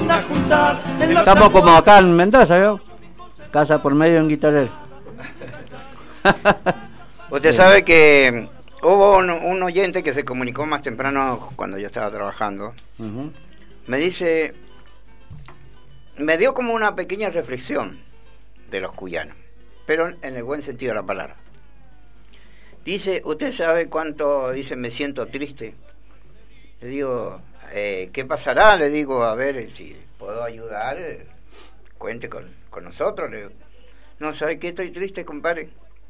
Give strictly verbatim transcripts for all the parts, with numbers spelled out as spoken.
a juntar. Estamos como acá en Mendoza, ¿vio? Casa por medio en guitarrero. Usted sabe que hubo un, un oyente que se comunicó más temprano cuando yo estaba trabajando. Uh-huh. Me dice, me dio como una pequeña reflexión de los cuyanos, pero en el buen sentido de la palabra. Dice, ¿usted sabe cuánto? Dice, me siento triste. Le digo, eh, ¿qué pasará? Le digo, a ver, si puedo ayudar, eh, cuente con, con nosotros. Le digo, no, ¿sabe qué? Estoy triste, compadre.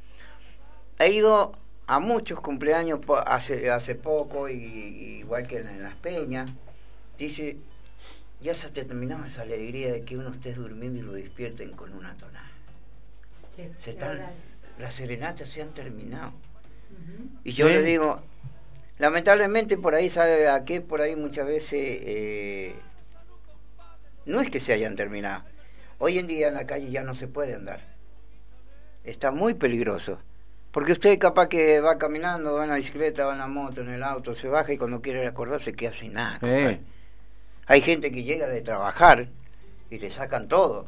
He ido a muchos cumpleaños hace, hace poco, y, y igual que en, en las peñas. Dice, ya se ha terminado esa alegría de que uno esté durmiendo y lo despierten con una tonada. Sí, se están, las serenatas se han terminado. Uh-huh. Y yo sí. le digo, lamentablemente por ahí, ¿sabe a qué? Por ahí muchas veces eh, no es que se hayan terminado. Hoy en día en la calle ya no se puede andar. Está muy peligroso. Porque usted capaz que va caminando, va en la bicicleta, va en la moto, en el auto, se baja y cuando quiere acordar se queda sin nada. Eh. Hay gente que llega de trabajar y le sacan todo.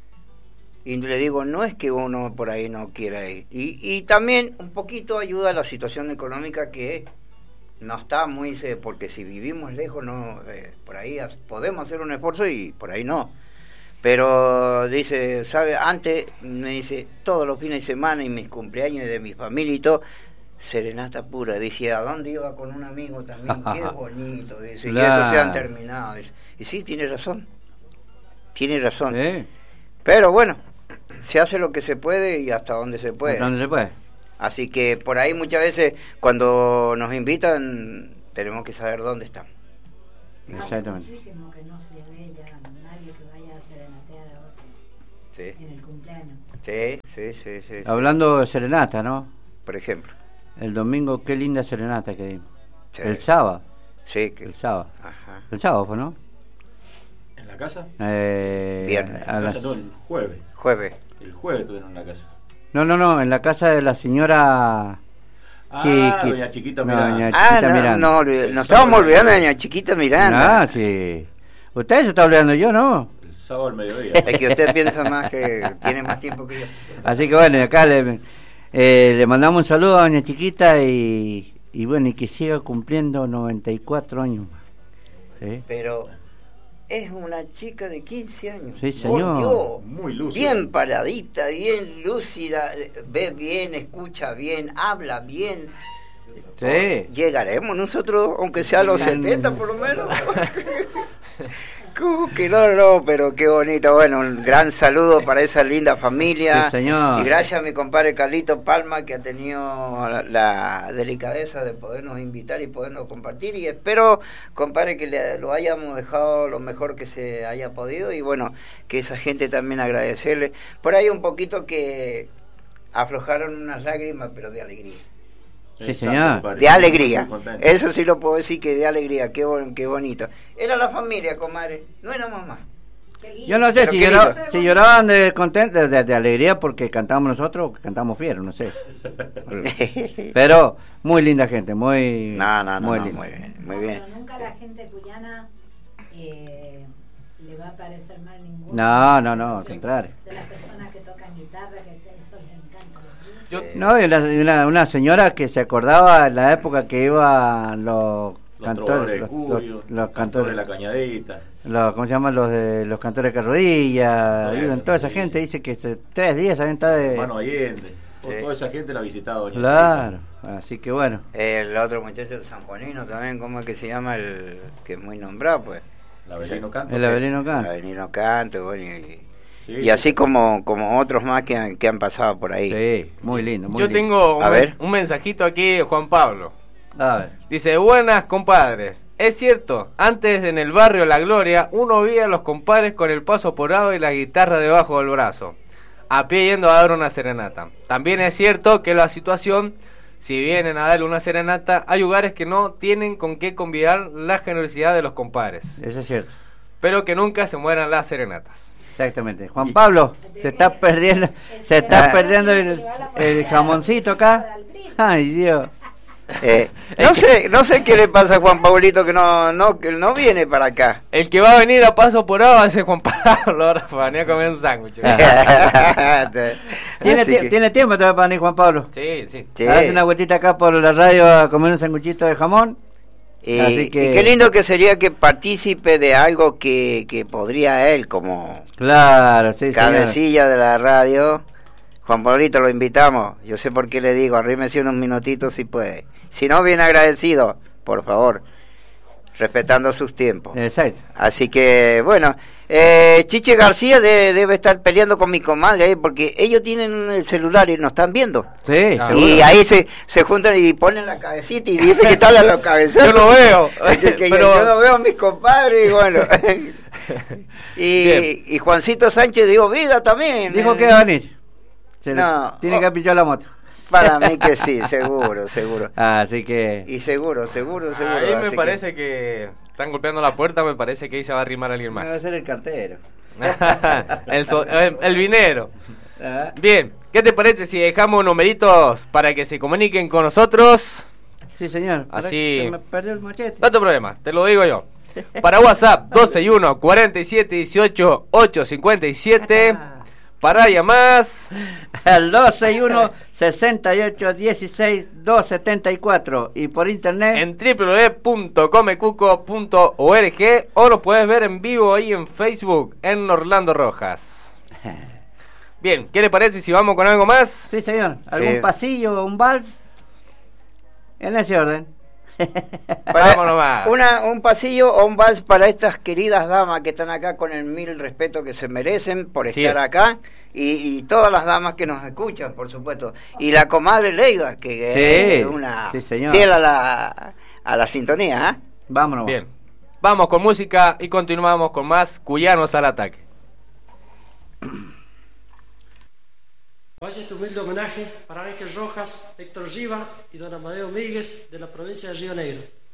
Y le digo, no es que uno por ahí no quiera ir. Y, y también un poquito ayuda a la situación económica que no está muy... Porque si vivimos lejos, no eh, por ahí podemos hacer un esfuerzo y por ahí no. Pero dice, ¿sabe? Antes me dice, todos los fines de semana y mis cumpleaños de mi familia y todo, serenata pura. Dice, ¿a dónde iba con un amigo también? Qué bonito. Dice, claro. Y eso se han terminado. Dice. Y sí, tiene razón. Tiene razón. ¿Eh? Pero bueno, se hace lo que se puede y hasta donde se puede. ¿Hasta dónde se puede? Así que por ahí muchas veces cuando nos invitan tenemos que saber dónde están. Exactamente. Muchísimo que no se ve ya nadie que vaya a serenatear a otro sí. en el cumpleaños. Sí, sí, sí, sí. Hablando de serenata, ¿no? Por ejemplo. El domingo, qué linda serenata que dimos. Sí. El sábado. Sí. Que... El sábado. Ajá. El sábado fue, ¿no? ¿En la casa? Eh, Viernes. A las... casa, no, el jueves. Jueves. El jueves estuvieron en la casa. No, no, no, en la casa de la señora... Ah, Chiqui... doña Chiquita Miranda. No, doña ah, Chiquita no, Miranda. no, no, nos estábamos olvidando de doña Chiquita Miranda. Ah, sí. Usted se está olvidando, yo no. El sábado al mediodía. Es que usted piensa más que tiene más tiempo que yo. Así que bueno, acá le, eh, le mandamos un saludo a doña Chiquita y, y bueno, y que siga cumpliendo noventa y cuatro años. ¿Sí? Pero es una chica de quince años. Sí, señor. Dios, muy lúcida. Bien paradita, bien lúcida, ve bien, escucha bien, habla bien. Sí. Llegaremos nosotros, aunque sea a los setenta por lo menos. ¿Cómo que no, no? Pero qué bonito. Bueno, un gran saludo para esa linda familia. Sí, señor. Y gracias a mi compadre Carlito Palma, que ha tenido la, la delicadeza de podernos invitar y podernos compartir. Y espero, compadre, que le, lo hayamos dejado lo mejor que se haya podido. Y bueno, que esa gente también agradecerle. Por ahí un poquito que aflojaron unas lágrimas, pero de alegría. Sí, señor. De alegría. Eso sí lo puedo decir, que de alegría. Qué, bon, qué bonito. Era la familia, comadre. No era mamá. Yo no sé si, lloraba, si lloraban de contento, de, de alegría porque cantamos nosotros o que cantamos fieros, no sé. Pero muy linda gente, muy no, no, no, muy, no, linda. muy bien, muy bien. Pero nunca la gente cuyana eh, le va a parecer mal ninguno. No, no, no, al contrario. De las personas que tocan guitarra, que eso les encanta. Yo, no, y una, una señora que se acordaba en la época que iban los, los cantores, los, los, los, los cantores de la cañadita, los, ¿cómo se llaman? Los de los cantores de Carrodilla, sí, iban, toda esa sí. gente dice que se, tres días habían estado de Mano Allende, sí. Toda esa gente la ha visitado doña claro, Chiquita. Así que bueno. El otro muchacho de San Juanino también, ¿cómo es que se llama? El que es muy nombrado, pues. El Avelino Canto. El Avelino Canto. El Avelino Canto, bueno, y... Sí, y así sí. como como otros más que han, que han pasado por ahí. Sí, muy lindo. Muy Yo lindo. tengo un, a ver. un mensajito aquí de Juan Pablo. A ver. Dice, buenas compadres. Es cierto, antes en el barrio La Gloria uno veía a los compadres con el paso porado y la guitarra debajo del brazo, a pie yendo a dar una serenata. También es cierto que la situación, si vienen a darle una serenata, hay lugares que no tienen con qué convidar la generosidad de los compadres. Eso es cierto. Pero que nunca se mueran las serenatas. Exactamente. Juan Pablo, se está perdiendo, se está perdiendo el, el jamoncito acá. Ay, Dios. Eh, no sé, no sé qué le pasa a Juan Paulito que no, no, que no viene para acá. El que va a venir a paso por agua es Juan Pablo. Ahora venía a comer un sándwich. ¿Tiene, Así tie- que- ¿Tiene tiempo todavía para venir Juan Pablo? Sí, sí. Sí. Hace una vueltita acá por la radio a comer un sanguchito de jamón. Y, Así que- y qué lindo que sería que participe de algo que, que podría él como Claro, sí, señor. cabecilla de la radio. Juan Pablito, lo invitamos. Yo sé por qué le digo, arrímese unos minutitos si puede. Si no, bien agradecido, por favor, respetando sus tiempos. Exacto. Así que, bueno, eh, Chiche García de- debe estar peleando con mi comadre ahí, porque ellos tienen el celular y nos están viendo. Sí, Ah, seguro. Y ahí se, se juntan y ponen la cabecita y dicen que están a los cabezazos. Yo no veo. Que, que yo- Pero- yo, no veo a mis compadres, y bueno. y, Bien. y Juancito Sánchez dio vida también. Dijo eh, que va a venir. Se le- No. Tiene que pichar la moto. Para mí que sí, seguro, seguro. Así que... Y seguro, seguro, seguro. Ahí me así que- parece que... están golpeando la puerta, me parece que ahí se va a arrimar alguien Va a más. ser el cartero. el, so- el, el vinero. Ah, Bien, ¿qué te parece si dejamos numeritos para que se comuniquen con nosotros? sí, señor. Pará Así- que Se me perdió el machete. No te problema, te lo digo yo. Para WhatsApp, doce y uno, cuarenta y siete, dieciocho, ocho, cincuenta y siete. Para llamadas, El doce y uno, sesenta y ocho, dieciséis, doscientos setenta y cuatro. Y por internet... en w w w punto comecuco punto org o lo puedes ver en vivo ahí en Facebook, en Orlando Rojas. Bien, ¿qué le parece si vamos con algo más? Sí, señor. ¿Algún Sí. pasillo, un vals? En ese orden. Para- Vámonos más. Una, un pasillo o un vals para estas queridas damas que están acá con el mil respeto que se merecen por Así estar es. acá y, y todas las damas que nos escuchan, por supuesto. Y la comadre Leiva, que Sí, es una sí, señor. fiel a la, a la sintonía. ¿eh? Vámonos. Bien, vamos con música y continuamos con más Cuyanos al Ataque. Vaya este humilde homenaje para Ángel Rojas, Héctor Riva y don Amadeo Míguez de la provincia de Río Negro.